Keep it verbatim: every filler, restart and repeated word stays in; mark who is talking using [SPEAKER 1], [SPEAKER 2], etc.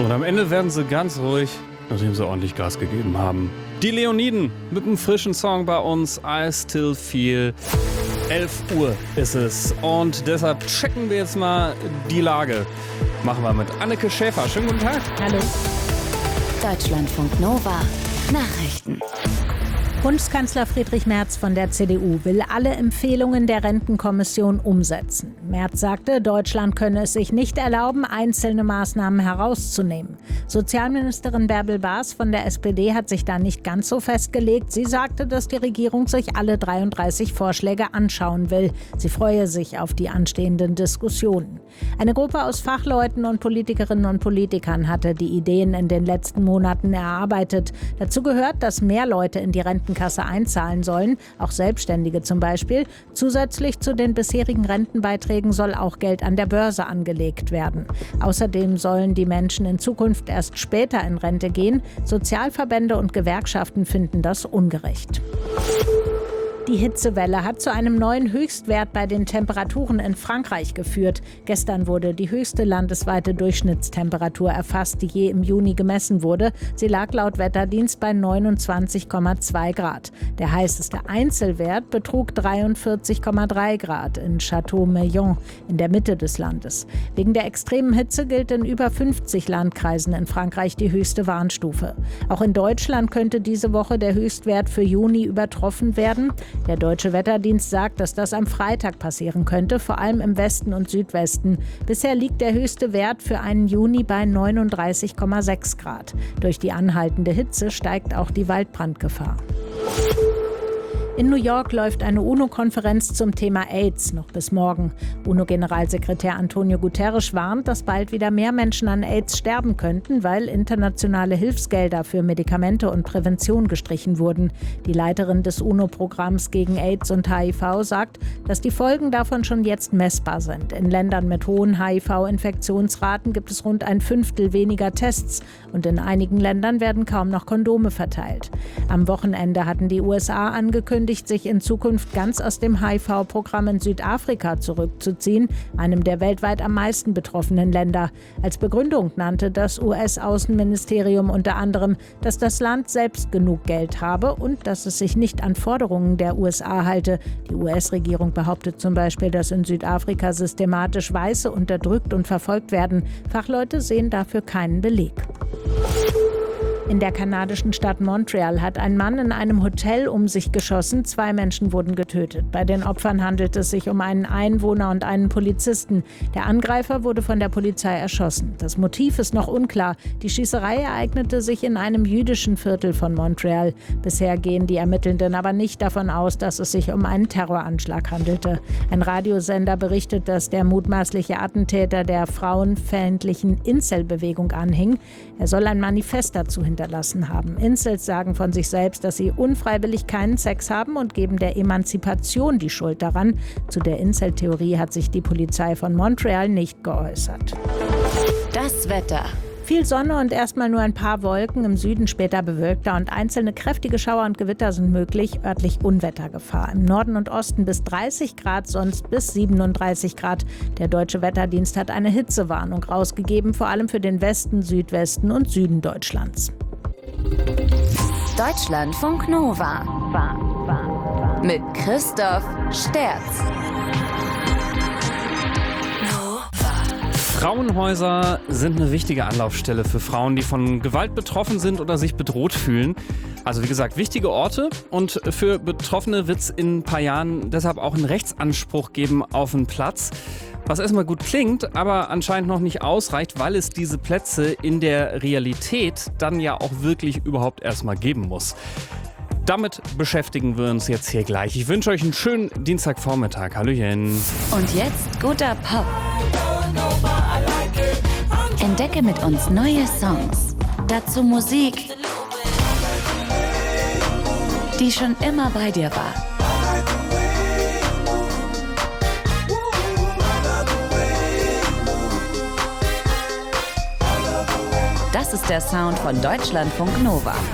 [SPEAKER 1] Und am Ende werden sie ganz ruhig, nachdem sie ordentlich Gas gegeben haben. Die Leoniden mit einem frischen Song bei uns, I Still Feel. elf Uhr ist es und deshalb checken wir jetzt mal die Lage. Machen wir mit Anneke Schäfer. Schönen guten Tag.
[SPEAKER 2] Hallo.
[SPEAKER 3] Deutschlandfunk Nova Nachrichten.
[SPEAKER 2] Bundeskanzler Friedrich Merz von der C D U will alle Empfehlungen der Rentenkommission umsetzen. Merz sagte, Deutschland könne es sich nicht erlauben, einzelne Maßnahmen herauszunehmen. Sozialministerin Bärbel Baas von der S P D hat sich da nicht ganz so festgelegt. Sie sagte, dass die Regierung sich alle dreiunddreißig Vorschläge anschauen will. Sie freue sich auf die anstehenden Diskussionen. Eine Gruppe aus Fachleuten und Politikerinnen und Politikern hatte die Ideen in den letzten Monaten erarbeitet. Dazu gehört, dass mehr Leute in die Rentenkasse einzahlen sollen, auch Selbstständige zum Beispiel. Zusätzlich zu den bisherigen Rentenbeiträgen soll auch Geld an der Börse angelegt werden. Außerdem sollen die Menschen in Zukunft erst später in Rente gehen. Sozialverbände und Gewerkschaften finden das ungerecht. Die Hitzewelle hat zu einem neuen Höchstwert bei den Temperaturen in Frankreich geführt. Gestern wurde die höchste landesweite Durchschnittstemperatur erfasst, die je im Juni gemessen wurde. Sie lag laut Wetterdienst bei neunundzwanzig Komma zwei Grad. Der heißeste Einzelwert betrug dreiundvierzig Komma drei Grad in Château-Meillon in der Mitte des Landes. Wegen der extremen Hitze gilt in über fünfzig Landkreisen in Frankreich die höchste Warnstufe. Auch in Deutschland könnte diese Woche der Höchstwert für Juni übertroffen werden. Der Deutsche Wetterdienst sagt, dass das am Freitag passieren könnte, vor allem im Westen und Südwesten. Bisher liegt der höchste Wert für einen Juni bei neununddreißig Komma sechs Grad. Durch die anhaltende Hitze steigt auch die Waldbrandgefahr. In New York läuft eine UNO-Konferenz zum Thema AIDS noch bis morgen. UNO-Generalsekretär Antonio Guterres warnt, dass bald wieder mehr Menschen an AIDS sterben könnten, weil internationale Hilfsgelder für Medikamente und Prävention gestrichen wurden. Die Leiterin des UNO-Programms gegen AIDS und H I V sagt, dass die Folgen davon schon jetzt messbar sind. In Ländern mit hohen H I V-Infektionsraten gibt es rund ein Fünftel weniger Tests und in einigen Ländern werden kaum noch Kondome verteilt. Am Wochenende hatten die U S A angekündigt, sich in Zukunft ganz aus dem H I V-Programm in Südafrika zurückzuziehen, einem der weltweit am meisten betroffenen Länder. Als Begründung nannte das U S-Außenministerium unter anderem, dass das Land selbst genug Geld habe und dass es sich nicht an Forderungen der U S A halte. Die U S-Regierung behauptet zum Beispiel, dass in Südafrika systematisch Weiße unterdrückt und verfolgt werden. Fachleute sehen dafür keinen Beleg. In der kanadischen Stadt Montreal hat ein Mann in einem Hotel um sich geschossen. Zwei Menschen wurden getötet. Bei den Opfern handelt es sich um einen Einwohner und einen Polizisten. Der Angreifer wurde von der Polizei erschossen. Das Motiv ist noch unklar. Die Schießerei ereignete sich in einem jüdischen Viertel von Montreal. Bisher gehen die Ermittelnden aber nicht davon aus, dass es sich um einen Terroranschlag handelte. Ein Radiosender berichtet, dass der mutmaßliche Attentäter der frauenfeindlichen Incel-Bewegung anhing. Er soll ein Manifest dazu hinterlassen haben. Incels sagen von sich selbst, dass sie unfreiwillig keinen Sex haben und geben der Emanzipation die Schuld daran. Zu der Incel-Theorie hat sich die Polizei von Montreal nicht geäußert.
[SPEAKER 3] Das Wetter.
[SPEAKER 2] Viel Sonne und erstmal nur ein paar Wolken, im Süden später bewölkter und einzelne kräftige Schauer und Gewitter sind möglich, örtlich Unwettergefahr. Im Norden und Osten bis dreißig Grad, sonst bis siebenunddreißig Grad. Der Deutsche Wetterdienst hat eine Hitzewarnung rausgegeben, vor allem für den Westen, Südwesten und Süden Deutschlands.
[SPEAKER 3] Deutschlandfunk Nova mit Christoph Sterz.
[SPEAKER 1] Frauenhäuser sind eine wichtige Anlaufstelle für Frauen, die von Gewalt betroffen sind oder sich bedroht fühlen. Also wie gesagt, wichtige Orte, und für Betroffene wird es in ein paar Jahren deshalb auch einen Rechtsanspruch geben auf einen Platz. Was erstmal gut klingt, aber anscheinend noch nicht ausreicht, weil es diese Plätze in der Realität dann ja auch wirklich überhaupt erstmal geben muss. Damit beschäftigen wir uns jetzt hier gleich. Ich wünsche euch einen schönen Dienstagvormittag. Hallöchen.
[SPEAKER 3] Und jetzt guter Pop. Entdecke mit uns neue Songs. Dazu Musik, die schon immer bei dir war. Das ist der Sound von Deutschlandfunk Nova.